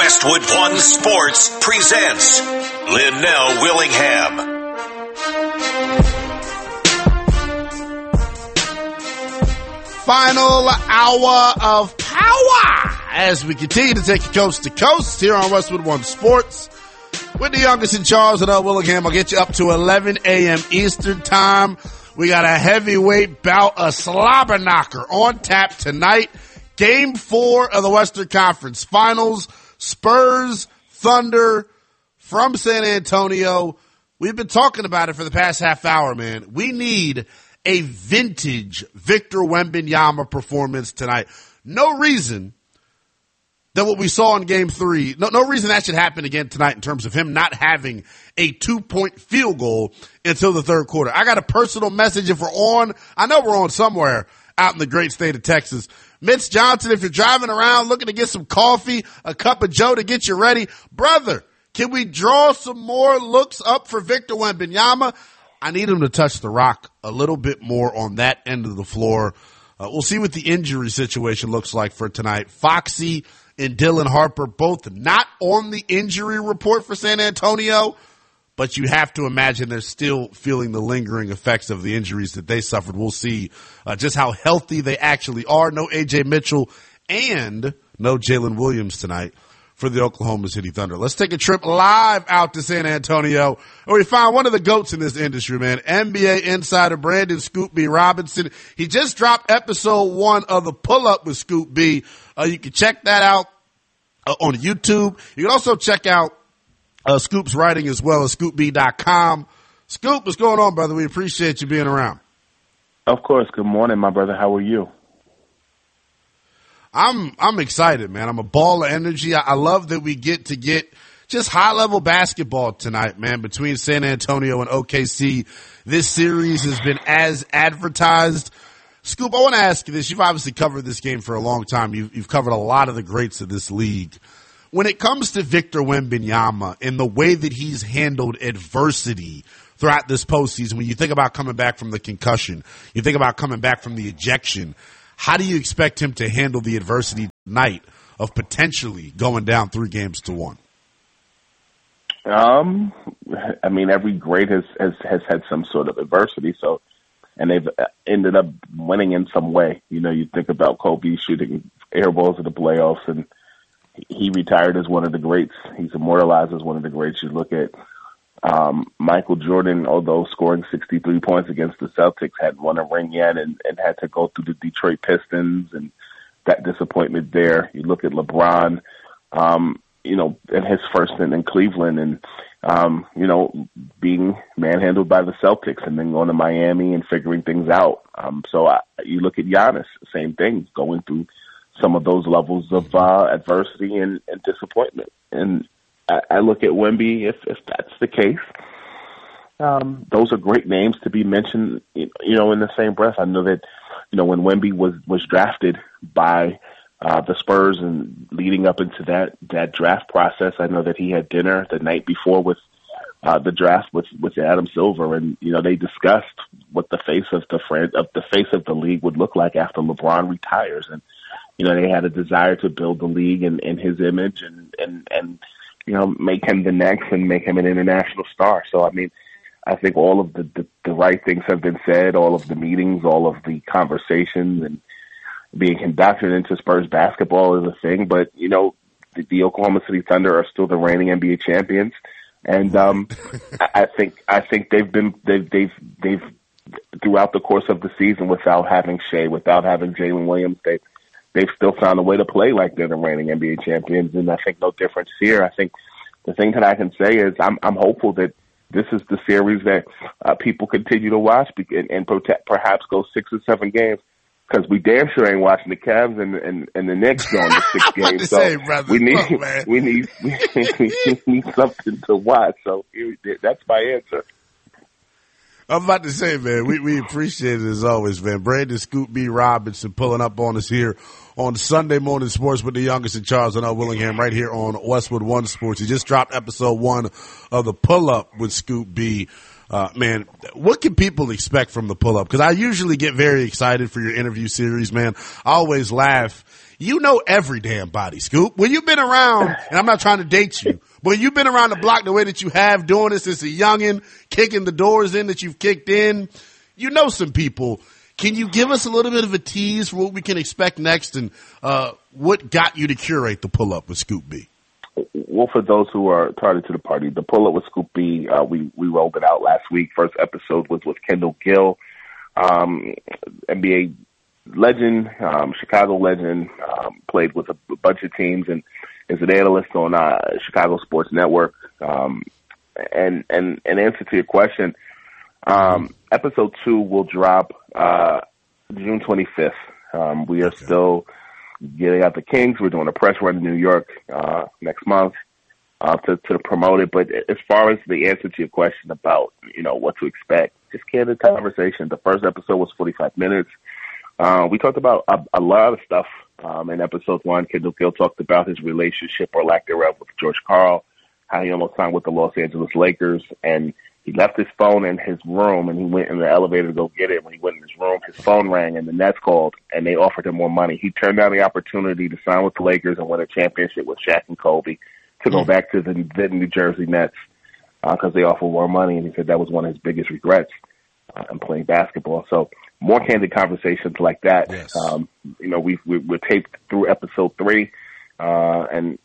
Westwood One Sports presents Linnell Willingham. Final hour of power as we continue to take you coast to coast here on Westwood One Sports with the youngest in Charles and Willingham. I'll get you up to 11 a.m. Eastern time. We got a heavyweight bout, a slobber knocker on tap tonight. Game 4 of the Western Conference Finals. Spurs, Thunder from San Antonio. We've been talking about it for the past half hour, man. We need a vintage Victor Wembanyama performance tonight. No reason that what we saw in Game 3, no reason that should happen again tonight in terms of him not having a 2-point field goal until the third quarter. I got a personal message if we're on. I know we're on somewhere out in the great state of Texas. Mitch Johnson, if you're driving around looking to get some coffee, a cup of Joe to get you ready, brother, can we draw some more looks up for Victor Wembanyama? I need him to touch the rock a little bit more on that end of the floor. We'll see what the injury situation looks like for tonight. Foxy and Dylan Harper both not on the injury report for San Antonio, but you have to imagine they're still feeling the lingering effects of the injuries that they suffered. We'll see just how healthy they actually are. No A.J. Mitchell and no Jalen Williams tonight for the Oklahoma City Thunder. Let's take a trip live out to San Antonio where we found one of the GOATs in this industry, man. NBA insider Brandon Scoop B. Robinson. He just dropped episode 1 of the Pull-Up with Scoop B. You can check that out on YouTube. You can also check out Scoop's writing as well as scoopb.com. Scoop, what's going on, brother? We appreciate you being around. Of course. Good morning, my brother. How are you? I'm excited, man. I'm a ball of energy. I love that we get just high-level basketball tonight, man, between San Antonio and OKC. This series has been as advertised. Scoop, I want to ask you this. You've obviously covered this game for a long time. You've covered a lot of the greats of this league. When it comes to Victor Wembanyama and the way that he's handled adversity throughout this postseason, when you think about coming back from the concussion, you think about coming back from the ejection, how do you expect him to handle the adversity tonight of potentially going down 3-1? I mean, every great has had some sort of adversity, and they've ended up winning in some way. You know, you think about Kobe shooting air balls in the playoffs, and he retired as one of the greats. He's immortalized as one of the greats. You look at Michael Jordan, although scoring 63 points against the Celtics, hadn't won a ring yet and had to go through the Detroit Pistons and that disappointment there. You look at LeBron, in his first stint in Cleveland and, being manhandled by the Celtics and then going to Miami and figuring things out. You look at Giannis, same thing, going through some of those levels of adversity and disappointment. And I look at Wemby, if that's the case. Those are great names to be mentioned, in the same breath. I know that, when Wemby was drafted by the Spurs and leading up into that draft process, I know that he had dinner the night before with the draft with Adam Silver, and they discussed what the face of the league would look like after LeBron retires, and they had a desire to build the league in his image and make him the next and make him an international star. So, I mean, I think all of the right things have been said, all of the meetings, all of the conversations and being conducted into Spurs basketball is a thing. But, the Oklahoma City Thunder are still the reigning NBA champions. And I think they've throughout the course of the season, without having Shea, without having Jalen Williams, they've still found a way to play like they're the reigning NBA champions, and I think no difference here. I think the thing that I can say is I'm hopeful that this is the series that people continue to watch and perhaps go 6 or 7 games, because we damn sure ain't watching the Cavs and the Knicks going to 6 games. So we need something to watch. So that's my answer. I'm about to say, man, we appreciate it as always, man. Brandon Scoop B. Robinson pulling up on us here on Sunday Morning Sports with the youngest in Charles and Willingham right here on Westwood One Sports. He just dropped episode 1 of the Pull-Up with Scoop B. Man, what can people expect from the Pull-Up? Because I usually get very excited for your interview series, man. I always laugh you know every damn body, Scoop. When you've been around, and I'm not trying to date you, but when you've been around the block the way that you have, doing this as a youngin', kicking the doors in that you've kicked in, you know some people. Can you give us a little bit of a tease for what we can expect next and what got you to curate the pull-up with Scoop B? Well, for those who are tardy to the party, the pull-up with Scoop B, we rolled it out last week. First episode was with Kendall Gill, NBA legend, Chicago legend, played with a bunch of teams and is an analyst on Chicago Sports Network. And answer to your question, episode 2 will drop June 25th. We are still getting out the kinks. We're doing a press run in New York next month to promote it. But as far as the answer to your question about, what to expect, just candid conversation. The first episode was 45 minutes. We talked about a lot of stuff in episode 1. Kendall Gill talked about his relationship or lack thereof with George Karl, how he almost signed with the Los Angeles Lakers, and he left his phone in his room, and he went in the elevator to go get it. When he went in his room, his phone rang, and the Nets called, and they offered him more money. He turned down the opportunity to sign with the Lakers and win a championship with Shaq and Kobe to go back to the then New Jersey Nets because they offered more money, and he said that was one of his biggest regrets in playing basketball. So more candid conversations like that. Yes. We're taped through episode 3, and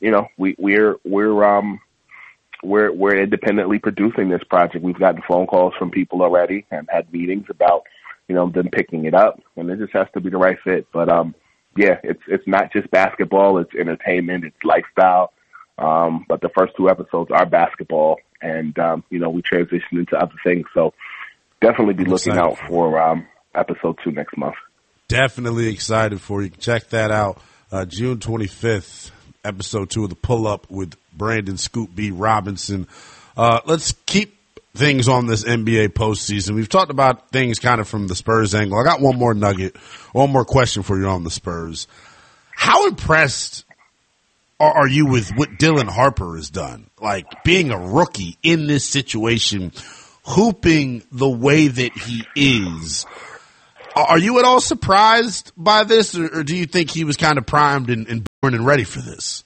we're independently producing this project. We've gotten phone calls from people already and had meetings about, them picking it up, and it just has to be the right fit. But, it's not just basketball. It's entertainment. It's lifestyle. But the first 2 episodes are basketball, and, we transition into other things. So definitely be looking out for episode 2 next month. Definitely excited for you. Check that out. June 25th, episode 2 of the Pull-Up with Brandon Scoop B. Robinson. Let's keep things on this NBA postseason. We've talked about things kind of from the Spurs angle. I got one more nugget, one more question for you on the Spurs. How impressed are you with what Dylan Harper has done? Like, being a rookie in this situation, hooping the way that he is. Are you at all surprised by this, or do you think he was kind of primed and born and ready for this?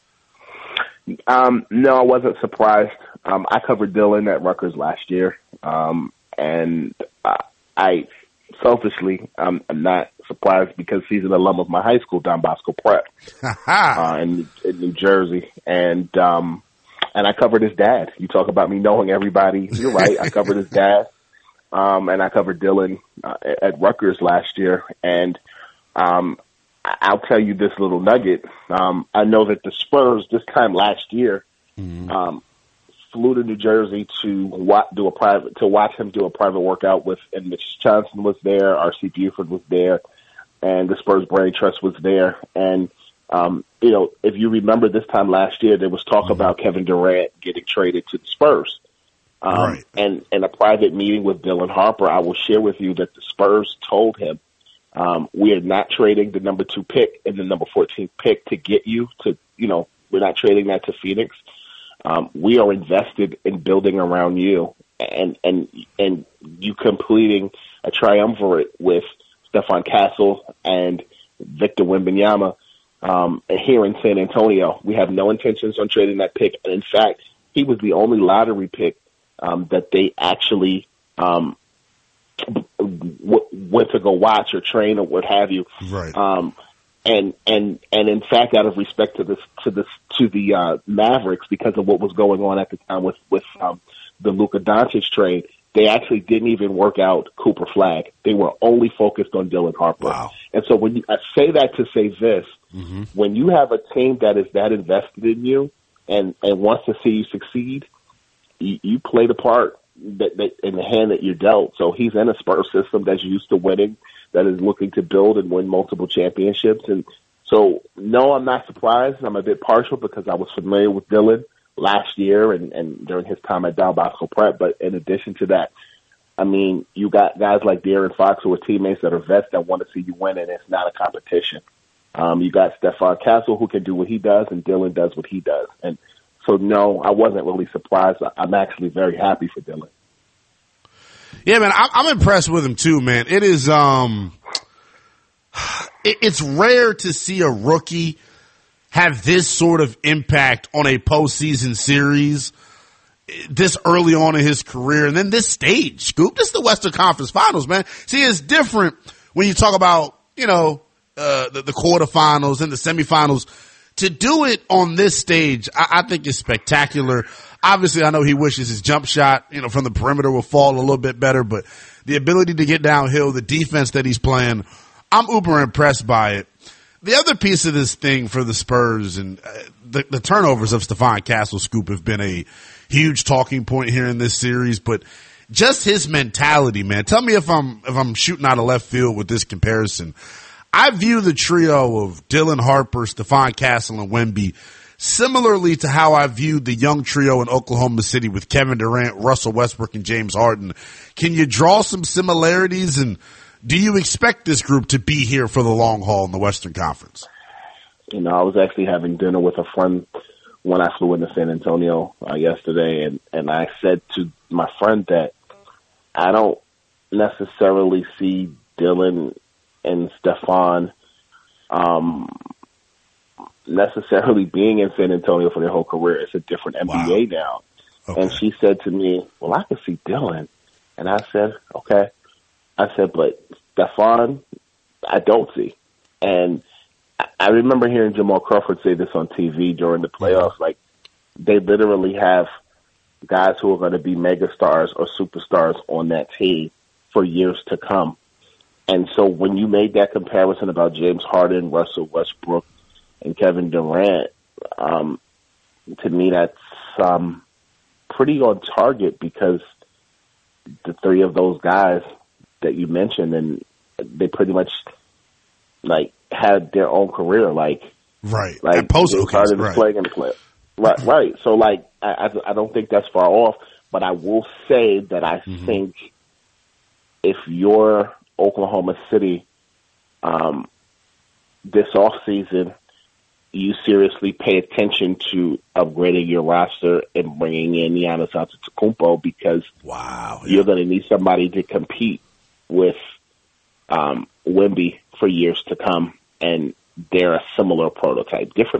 No, I wasn't surprised. I covered Dylan at Rutgers last year, and I selfishly, I'm not surprised because he's an alum of my high school, Don Bosco Prep, in New Jersey, and I covered his dad. You talk about me knowing everybody. You're right. I covered his dad, and I covered Dylan at Rutgers last year, and I'll tell you this little nugget. I know that the Spurs this time last year flew to New Jersey to watch him do a private workout with, and Mitch Johnson was there, R.C. Buford was there, and the Spurs Brain Trust was there. And if you remember this time last year, there was talk about Kevin Durant getting traded to the Spurs. Right. And in a private meeting with Dylan Harper, I will share with you that the Spurs told him, we are not trading the number 2 pick and the number 14 pick to get you to, we're not trading that to Phoenix. We are invested in building around you and you completing a triumvirate with Stephon Castle and Victor Wembanyama here in San Antonio. We have no intentions on trading that pick. And in fact, he was the only lottery pick that they actually went to go watch or train or what have you. Right. And in fact, out of respect to the Mavericks, because of what was going on at the time with the Luka Doncic trade, they actually didn't even work out Cooper Flagg. They were only focused on Dylan Harper. Wow. And so I say that to say this, when you have a team that is that invested in you and wants to see you succeed, you play the part that in the hand that you're dealt. So he's in a Spurs system that's used to winning, that is looking to build and win multiple championships. And so, no, I'm not surprised. I'm a bit partial because I was familiar with Dylan last year and during his time at Don Bosco Prep. But in addition to that, I mean, you got guys like De'Aaron Fox who are teammates that are vets that want to see you win, and it's not a competition. You got Stephon Castle who can do what he does, and Dylan does what he does. And so, no, I wasn't really surprised. I'm actually very happy for Dylan. Yeah, man, I'm impressed with him too, man. It is, it's rare to see a rookie have this sort of impact on a postseason series this early on in his career. And then this stage, Scoop, this is the Western Conference Finals, man. See, it's different when you talk about, the quarterfinals and the semifinals. To do it on this stage, I think is spectacular. Obviously, I know he wishes his jump shot, from the perimeter will fall a little bit better, but the ability to get downhill, the defense that he's playing, I'm uber impressed by it. The other piece of this thing for the Spurs and the turnovers of Stephon Castle, Scoop, have been a huge talking point here in this series, but just his mentality, man. Tell me if I'm shooting out of left field with this comparison. I view the trio of Dylan Harper, Stephon Castle, and Wemby similarly to how I viewed the young trio in Oklahoma City with Kevin Durant, Russell Westbrook, and James Harden. Can you draw some similarities, and do you expect this group to be here for the long haul in the Western Conference? I was actually having dinner with a friend when I flew into San Antonio yesterday, and I said to my friend that I don't necessarily see Dylan and Stephon necessarily being in San Antonio for their whole career. It's a different NBA now. Okay. And she said to me, well, I can see Dylan. And I said, okay. I said, but Stephon, I don't see. And I remember hearing Jamal Crawford say this on TV during the playoffs. Like, they literally have guys who are going to be megastars or superstars on that team for years to come. And so when you made that comparison about James Harden, Russell Westbrook, and Kevin Durant, to me that's pretty on target, because the three of those guys that you mentioned, and they pretty much had their own career, right? Like post Harden was playing in the play. Right. So I don't think that's far off, but I will say that I think if you're Oklahoma City this offseason, you seriously pay attention to upgrading your roster and bringing in Giannis Antetokounmpo, because you're going to need somebody to compete with Wemby for years to come, and they're a similar prototype. Different